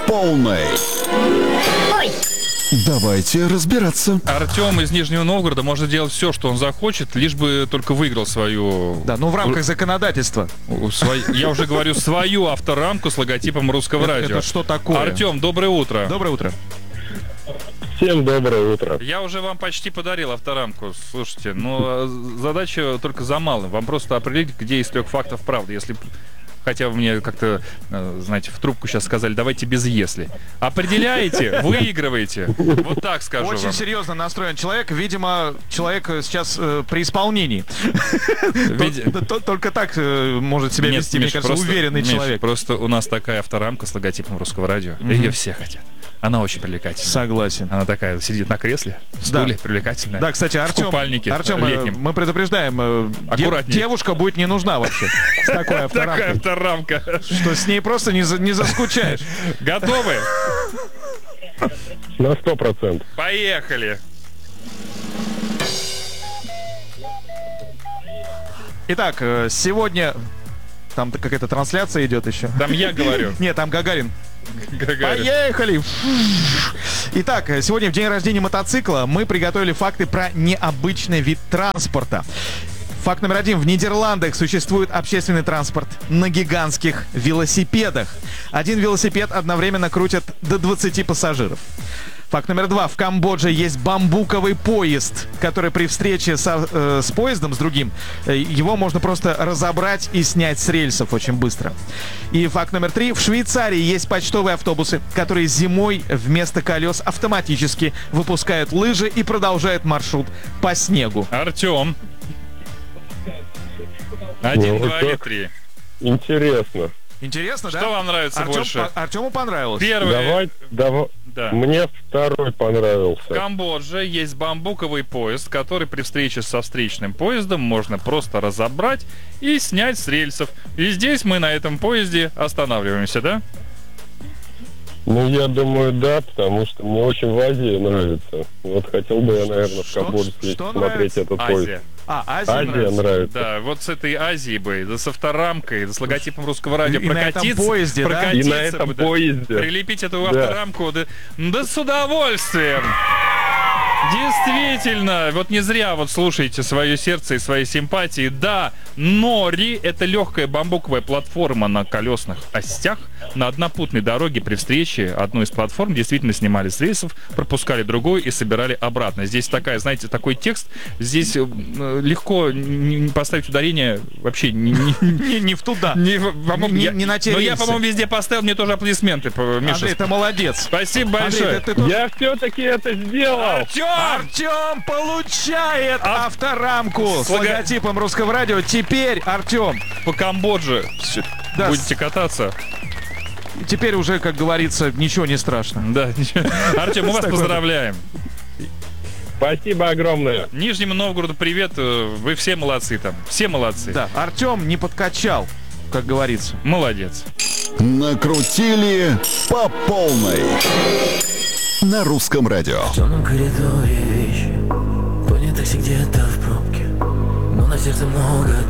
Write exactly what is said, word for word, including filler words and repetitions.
полной. Ой! Давайте разбираться. Артем из Нижнего Новгорода может делать все, что он захочет, лишь бы только выиграл свою... Да, ну в рамках законодательства. свой- Я уже говорю, свою авторамку с логотипом Русского Это- радио. это что такое? Артем, доброе утро. Доброе утро. Всем доброе утро. Я уже вам почти подарил авторамку. Слушайте, но задача только за малым. Вам просто определить, где из трех фактов правда. Если б- хотя бы мне как-то, э, знаете, в трубку сейчас сказали, давайте без «если». Определяете, выигрываете. Вот так скажу Очень вам. серьезно настроен человек. Видимо, человек э, сейчас э, при исполнении. Види- Тол- то- Только так э, может себя Нет, вести, мне Миш, кажется, просто- уверенный Миш, человек. Просто у нас такая авторамка с логотипом Русского радио. Мгм. Ее все хотят. Она очень привлекательная. Согласен. Она такая сидит на кресле, в Да. стуле, привлекательная. Да, кстати, В Артем, купальнике Артем, э, летнем. мы предупреждаем, э, де- Аккуратнее. девушка будет не нужна вообще с такой Такая авторамкой, авторамка. что с ней просто не, за- не заскучаешь. Готовы? На сто процентов. Поехали. Итак, э, сегодня... Там какая-то трансляция идет еще. Там я говорю. Нет, там Гагарин. Гагарин. Поехали! Итак, сегодня в день рождения мотоцикла мы приготовили факты про необычный вид транспорта. Факт номер один. В Нидерландах существует общественный транспорт на гигантских велосипедах. Один велосипед одновременно крутят до двадцати пассажиров. Факт номер два. В Камбодже есть бамбуковый поезд, который при встрече со- э, с поездом, с другим, э, его можно просто разобрать и снять с рельсов очень быстро. И факт номер три. В Швейцарии есть почтовые автобусы, которые зимой вместо колес автоматически выпускают лыжи и продолжают маршрут по снегу. Артем. Один, Ну, два или так. три. Интересно. Интересно, да? Что вам нравится Артем, больше? по- Артему понравилось. Первый. Давай, давай. Да. Мне второй В понравился. Камбодже есть бамбуковый поезд, который при встрече со встречным поездом можно просто разобрать и снять с рельсов. И здесь мы на этом поезде останавливаемся, да? Ну, я думаю, да, потому что мне очень в Азии нравится. Вот хотел бы я, наверное, в Что? Камбоджу съездить, Что смотреть нравится? этот поезд. Азия. А, Азия, Азия нравится. нравится. Да, вот с этой Азией бы, да с авторамкой, да с логотипом Русского радио И на этом прокатиться. поезде, да? И прокатиться на этом бы, да. поезде. Прилепить эту Да. авторамку, да, да с удовольствием. Действительно, вот не зря вот слушайте свое сердце и свои симпатии. Да, Нори — это легкая бамбуковая платформа на колесных остях. На однопутной дороге при встрече одну из платформ действительно снимали с рельсов, пропускали другую и собирали обратно. Здесь такая, знаете, такой текст. Здесь э, легко не- не поставить ударение вообще не, не- Не, не в туда. не, по-моему, Не- я- не на те Но я, рельсы. по-моему, везде поставил, мне тоже аплодисменты, по- Миша. Андрей, ты молодец. Спасибо Андрей, большое. ты- ты тоже- Я все-таки это сделал. Артем! Артем получает А- авторамку с Слога- логотипом Русского радио. Теперь, Артем, По Камбодже всё- Да. будете кататься. теперь уже, как говорится, ничего не страшно. Да, ничего. Артем, мы вас такой- поздравляем. Спасибо огромное. Нижнему Новгороду привет. э, Вы все молодцы там. Все молодцы. Да, Артем не подкачал, как говорится. Молодец. Накрутили по полной. На Русском радио. В темном коридоре вещи, то не такси где-то в пробке, но на сердце много